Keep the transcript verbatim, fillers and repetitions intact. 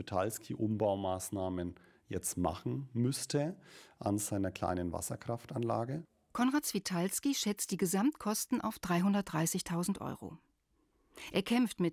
Witalski Umbaumaßnahmen jetzt machen müsste an seiner kleinen Wasserkraftanlage. Konrad Witalski schätzt die Gesamtkosten auf dreihundertdreißigtausend Euro. Er kämpft mit